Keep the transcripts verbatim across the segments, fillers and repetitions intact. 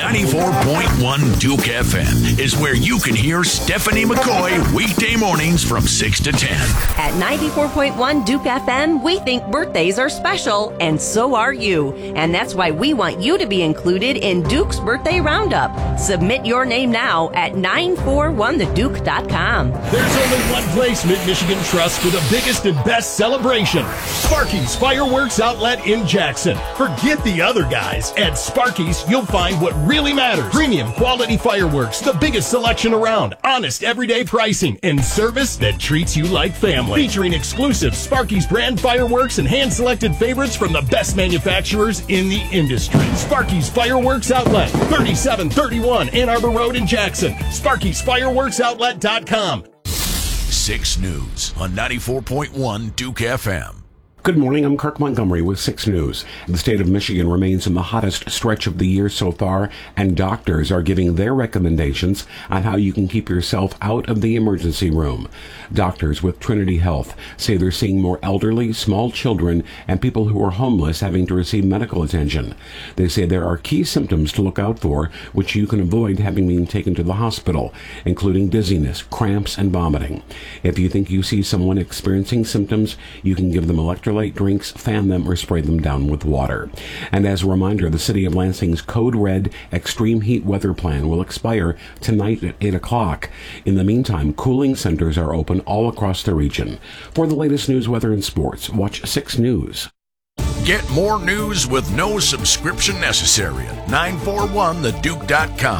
ninety-four point one Duke F M is where you can hear Stephanie McCoy weekday mornings from six to ten. At ninety-four point one Duke F M, we think birthdays are special, and so are you. And that's why we want you to be included in Duke's Birthday Roundup. Submit your name now at nine four one the duke dot com. There's only one place Mid-Michigan trusts for the biggest and best celebration. Sparky's Fireworks Outlet in Jackson. Forget the other guys. At Sparky's, you'll find what really matters. Premium quality fireworks, the biggest selection around, honest everyday pricing, and service that treats you like family. Featuring exclusive Sparky's brand fireworks and hand-selected favorites from the best manufacturers in the industry. Sparky's Fireworks Outlet, thirty-seven thirty-one Ann Arbor Road in Jackson. Sparky's Fireworks Outlet dot com. six News on ninety-four point one Duke F M. Good morning, I'm Kirk Montgomery with six News. The state of Michigan remains in the hottest stretch of the year so far, and doctors are giving their recommendations on how you can keep yourself out of the emergency room. Doctors with Trinity Health say they're seeing more elderly, small children, and people who are homeless having to receive medical attention. They say there are key symptoms to look out for, which you can avoid having been taken to the hospital, including dizziness, cramps, and vomiting. If you think you see someone experiencing symptoms, you can give them electrolyte drinks, fan them, or spray them down with water. And as a reminder, the City of Lansing's Code Red Extreme Heat Weather Plan will expire tonight at eight o'clock. In the meantime, cooling centers are open all across the region. For the latest news, weather, and sports, watch six News. Get more news with no subscription necessary at nine four one the duke dot com.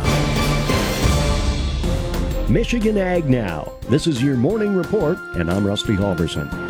Michigan Ag Now. This is your morning report, and I'm Rusty Halverson.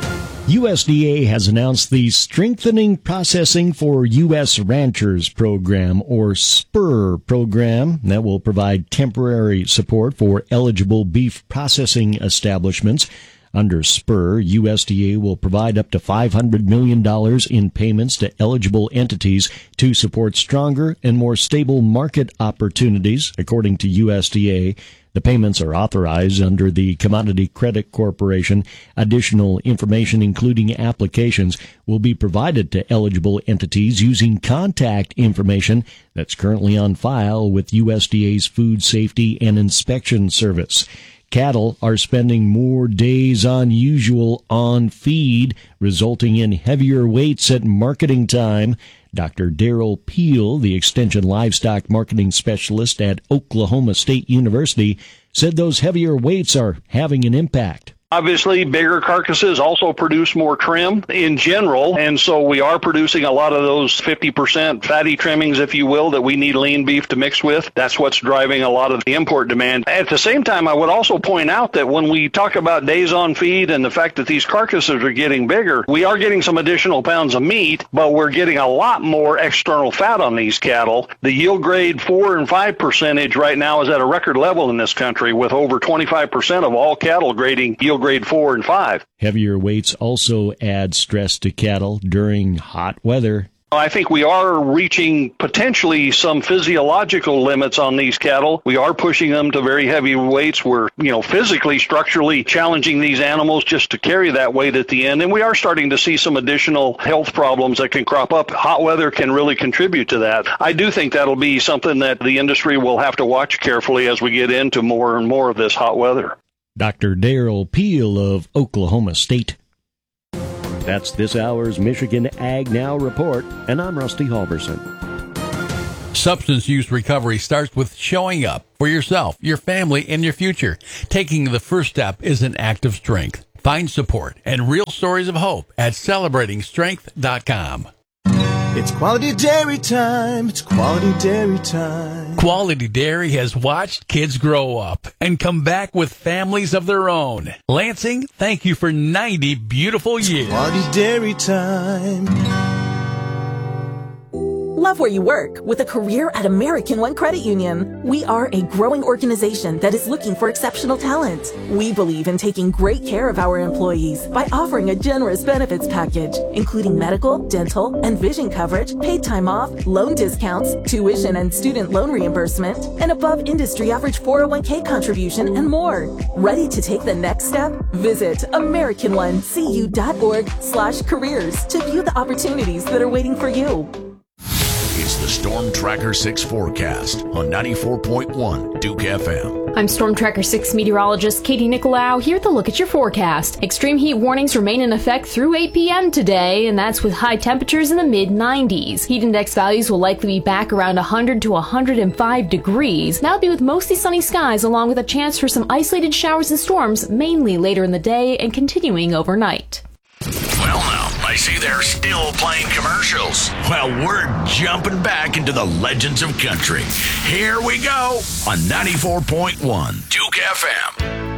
U S D A has announced the Strengthening Processing for U S Ranchers program, or SPUR program, that will provide temporary support for eligible beef processing establishments. Under SPUR, U S D A will provide up to five hundred million dollars in payments to eligible entities to support stronger and more stable market opportunities, according to U S D A. The payments are authorized under the Commodity Credit Corporation. Additional information, including applications, will be provided to eligible entities using contact information that's currently on file with U S D A's Food Safety and Inspection Service. Cattle are spending more days on usual on feed, resulting in heavier weights at marketing time. Doctor Daryl Peel, the Extension Livestock Marketing Specialist at Oklahoma State University, said those heavier weights are having an impact. Obviously, bigger carcasses also produce more trim in general, and so we are producing a lot of those fifty percent fatty trimmings, if you will, that we need lean beef to mix with. That's what's driving a lot of the import demand. At the same time, I would also point out that when we talk about days on feed and the fact that these carcasses are getting bigger, we are getting some additional pounds of meat, but we're getting a lot more external fat on these cattle. The yield grade four and five percentage right now is at a record level in this country, with over twenty-five percent of all cattle grading yield grade four and five. Heavier weights also add stress to cattle during hot weather. I think we are reaching potentially some physiological limits on these cattle. We are pushing them to very heavy weights. We're, you know, physically, structurally challenging these animals just to carry that weight at the end. And we are starting to see some additional health problems that can crop up. Hot weather can really contribute to that. I do think that'll be something that the industry will have to watch carefully as we get into more and more of this hot weather. Doctor Daryl Peel of Oklahoma State. That's this hour's Michigan Ag Now report, and I'm Rusty Halverson. Substance use recovery starts with showing up for yourself, your family, and your future. Taking the first step is an act of strength. Find support and real stories of hope at celebrating strength dot com. It's Quality Dairy time. It's Quality Dairy time. Quality Dairy has watched kids grow up and come back with families of their own. Lansing, thank you for ninety beautiful years. It's Quality Dairy time. Love where you work with a career at American One Credit Union. We are a growing organization that is looking for exceptional talent. We believe in taking great care of our employees by offering a generous benefits package, including medical, dental, and vision coverage, paid time off, loan discounts, tuition and student loan reimbursement, and above industry average four oh one k contribution, and more. Ready to take the next step? Visit American One C U dot org slash careers to view the opportunities that are waiting for you. is the Storm Tracker six forecast on ninety-four point one Duke F M. I'm Storm Tracker six meteorologist Katie Nicolau here with a look at your forecast. Extreme heat warnings remain in effect through eight p.m. today, and that's with high temperatures in the mid nineties. Heat index values will likely be back around one hundred to one hundred five degrees. That'll be with mostly sunny skies along with a chance for some isolated showers and storms, mainly later in the day and continuing overnight. Well, now, I see they're still playing commercials. Well, we're jumping back into the legends of country. Here we go on ninety-four point one Duke F M.